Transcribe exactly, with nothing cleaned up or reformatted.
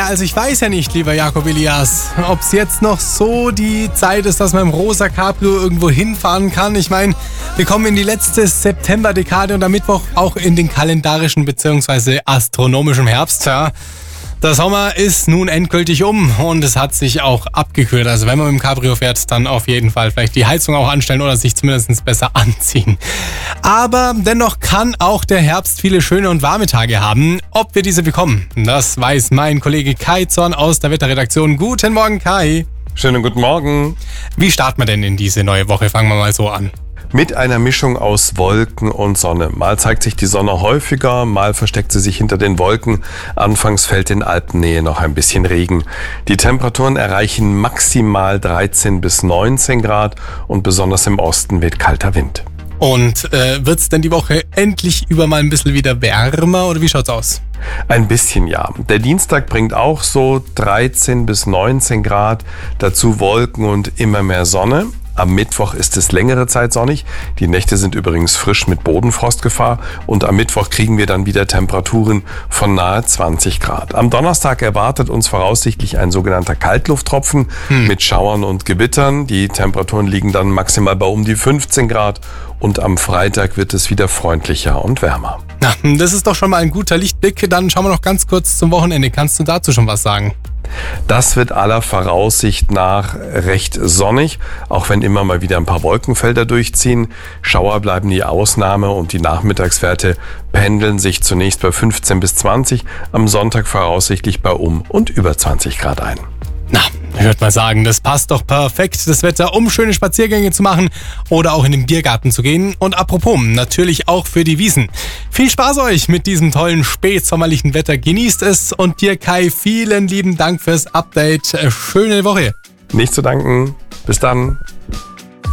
also ich weiß ja nicht, lieber Jakob Elias, ob es jetzt noch so die Zeit ist, dass man im rosa Cabrio irgendwo hinfahren kann. Ich meine, wir kommen in die letzte Septemberdekade und am Mittwoch auch in den kalendarischen bzw. astronomischen Herbst. Ja. Der Sommer ist nun endgültig um und es hat sich auch abgekühlt. Also wenn man mit dem Cabrio fährt, dann auf jeden Fall vielleicht die Heizung auch anstellen oder sich zumindest besser anziehen. Aber dennoch kann auch der Herbst viele schöne und warme Tage haben. Ob wir diese bekommen, das weiß mein Kollege Kai Zorn aus der Wetterredaktion. Guten Morgen, Kai. Schönen guten Morgen. Wie starten wir denn in diese neue Woche? Fangen wir mal so an. Mit einer Mischung aus Wolken und Sonne. Mal zeigt sich die Sonne häufiger, mal versteckt sie sich hinter den Wolken. Anfangs fällt in Alpennähe noch ein bisschen Regen. Die Temperaturen erreichen maximal dreizehn bis neunzehn Grad und besonders im Osten weht kalter Wind. Und äh, wird's denn die Woche endlich über mal ein bisschen wieder wärmer oder wie schaut's aus? Ein bisschen ja. Der Dienstag bringt auch so dreizehn bis neunzehn Grad, dazu Wolken und immer mehr Sonne. Am Mittwoch ist es längere Zeit sonnig. Die Nächte sind übrigens frisch mit Bodenfrostgefahr und am Mittwoch kriegen wir dann wieder Temperaturen von nahe zwanzig Grad. Am Donnerstag erwartet uns voraussichtlich ein sogenannter Kaltlufttropfen hm. mit Schauern und Gewittern. Die Temperaturen liegen dann maximal bei um die fünfzehn Grad und am Freitag wird es wieder freundlicher und wärmer. Na, das ist doch schon mal ein guter Lichtblick. Dann schauen wir noch ganz kurz zum Wochenende. Kannst du dazu schon was sagen? Das wird aller Voraussicht nach recht sonnig, auch wenn immer mal wieder ein paar Wolkenfelder durchziehen. Schauer bleiben die Ausnahme und die Nachmittagswerte pendeln sich zunächst bei fünfzehn bis zwanzig, am Sonntag voraussichtlich bei um und über zwanzig Grad ein. Na, ich würde mal sagen, das passt doch perfekt, das Wetter, um schöne Spaziergänge zu machen oder auch in den Biergarten zu gehen. Und apropos, natürlich auch für die Wiesen. Viel Spaß euch mit diesem tollen spätsommerlichen Wetter. Genießt es und dir, Kai, vielen lieben Dank fürs Update. Schöne Woche. Nicht zu danken. Bis dann.